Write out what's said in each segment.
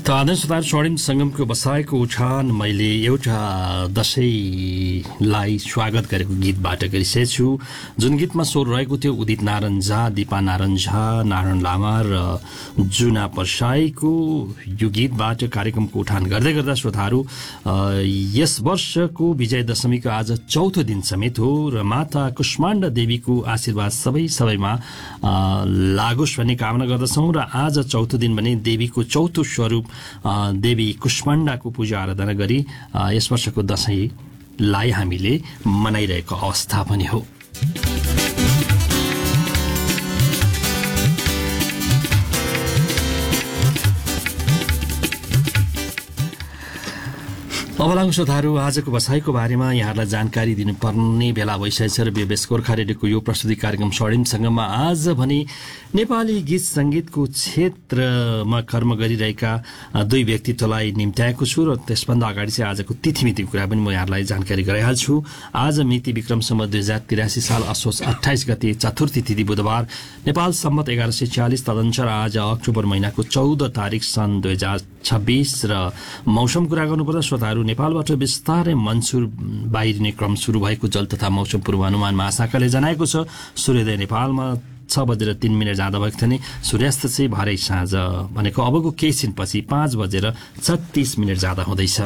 त आदर्श सुधार स्वर्णिम सङ्गमको बसाएको उठान मैले एउटा दशैंलाई स्वागत गरेको गीतबाट गरिसकेको छु। जुन गीतमा स्वर रहेको थियो उदित नारायण झा, दिपा नारायण झा, नारायण लामा र जुना पर्साईको यो गीतबाट कार्यक्रमको उठान गर्दै गर्दा श्रोताहरू यस वर्षको विजय दशमीको आज चौथो दिन समेत हो र माता कुष्माण्डा देवीको आशीर्वाद सबैमा लागोस् भन्ने कामना गर्दछौँ र आज चौथो दिन भने देवीको चौथो स्वरूप देवी कुष्माण्डाको पूजा आराधना गरी यस वर्षको दशैंलाई हामीले मनाइरहेको अवस्था पनि हो। अब लागौँ श्रोताहरू आजको बसाइको बारेमा यहाँहरूलाई जानकारी दिनुपर्ने बेला भइसकेको छ र बेबेस गोर्खा रेडियोको यो प्रस्तुति कार्यक्रम स्वर्णिम सङ्गममा आज भने नेपाली गीत सङ्गीतको क्षेत्रमा कर्म गरिरहेका दुई व्यक्तित्वलाई निम्त्याएको छु र त्यसभन्दा अगाडि चाहिँ आजको तिथिमितिको कुरा पनि म यहाँहरूलाई जानकारी गराइहाल्छु। आज मिति विक्रमसम्म 2083 साल असोज 28 गते चतुर्थी तिथि बुधबार नेपाल सम्मत 1146 तदनुसार आज अक्टोबर महिनाको 14 तारिक सन् 2026 र मौसम कुरा गर्नुपर्दा श्रोताहरू नेपालबाट बिस्तारै मनसुर बाहिरिने क्रम सुरु भएको जल तथा मौसम पूर्वानुमान महाशाखाले जनाएको छ। सूर्योदय नेपालमा 6:03 जाँदा भएको थियो भने सूर्यास्त चाहिँ भरै साँझ भनेको अबको केही छिनपछि 5:36 जाँदा हुँदैछ।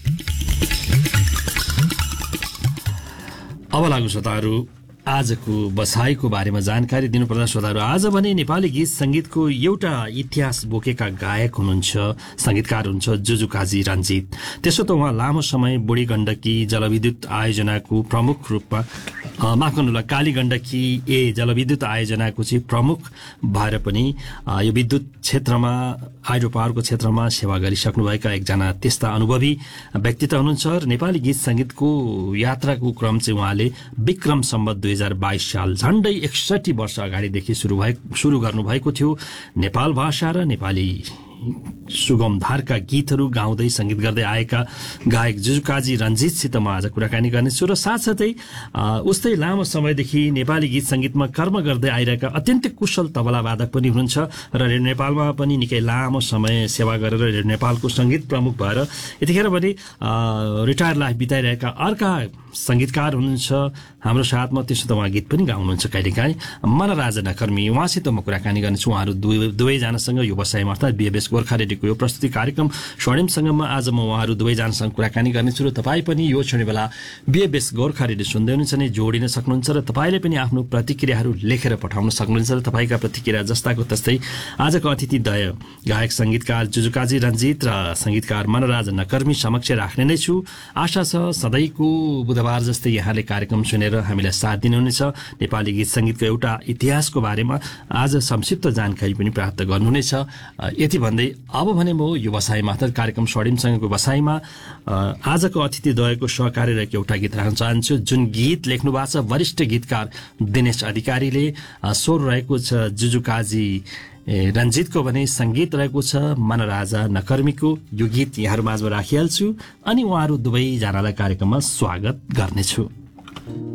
अब लागु श्रोताहरू आजको बसाइको बारेमा जानकारी दिनुपर्दा श्रोताहरू आज भने नेपाली गीत सङ्गीतको एउटा इतिहास बोकेका गायक हुनुहुन्छ, सङ्गीतकार हुनुहुन्छ जुजु काजी रञ्जित। त्यसो त उहाँ लामो समय बुढी गण्डकी जलविद्युत आयोजनाको प्रमुख रूपमा काली गण्डकी जलविद्युत आयोजनाको चाहिँ प्रमुख भएर पनि यो विद्युत क्षेत्रमा हाइड्रो पावरको क्षेत्रमा सेवा गरिसक्नुभएका एकजना त्यस्ता अनुभवी व्यक्तित्व हुनुहुन्छ र नेपाली गीत सङ्गीतको यात्राको क्रम चाहिँ उहाँले विक्रम सम्वत 2022 साल झण्डै 61 वर्ष अगाडिदेखि सुरु गर्नुभएको थियो। नेपाल भाषा र नेपाली सुगमधारका गीतहरू गाउँदै सङ्गीत गर्दै आएका गायक जुजु काजी रञ्जितसित म आज कुराकानी गर्नेछु र साथसाथै उस्तै लामो समयदेखि नेपाली गीत सङ्गीतमा कर्म गर्दै आइरहेका अत्यन्तै कुशल तबला वादक पनि हुनुहुन्छ र रेडियो नेपालमा पनि निकै लामो समय सेवा गरेर रेडियो नेपालको सङ्गीत प्रमुख भएर यतिखेर पनि रिटायर लाइफ बिताइरहेका अर्का सङ्गीतकार हुनुहुन्छ हाम्रो साथमा। त्यसो त उहाँ गीत पनि गाउनुहुन्छ कहिलेकाहीँ, मनराजा नकर्मी, उहाँसित म कुराकानी गर्नेछु। उहाँहरू दुवैजनासँग यो बसाइमा अर्थात् बिएबएस गोर्खा रेडियोको यो प्रस्तुति कार्यक्रम स्वर्णिम सङ्गममा आज म उहाँहरू दुवैजनासँग कुराकानी गर्नेछु र तपाईँ पनि यो क्षण बेला बिएबएस गोर्खा रेडियो सुन्दै हुनुहुन्छ भने जोडिन सक्नुहुन्छ र तपाईँले पनि आफ्नो प्रतिक्रियाहरू लेखेर पठाउन सक्नुहुन्छ र तपाईँका प्रतिक्रिया जस्ताको तस्तै आजको अतिथिद्वय गायक सङ्गीतकार जुजु काजी रञ्जित र सङ्गीतकार मनराजा नकर्मी समक्ष राख्ने नै छु। आशा छ सधैँको बुधबार जस्तै यहाँले कार्यक्रम सुनेर हामीलाई साथ दिनुहुनेछ। नेपाली गीत सङ्गीतको एउटा इतिहासको बारेमा आज संक्षिप्त जानकारी पनि प्राप्त गर्नुहुनेछ। यति भन्दै अब भने म यो बसाइमा अर्थात् कार्यक्रम स्वर्णिमसँगको बसाइमा आजको अतिथिद्वयको सहकारी रहेको एउटा गीत राख्न चाहन्छु। जुन गीत लेख्नु भएको छ वरिष्ठ गीतकार दिनेश अधिकारीले, स्वर रहेको छ जुजु काजी रञ्जितको भने सङ्गीत रहेको छ मनराजा नकर्मीको। यो गीत यहाँहरू माझमा राखिहाल्छु अनि उहाँहरू दुवैजनालाई कार्यक्रममा स्वागत गर्नेछु।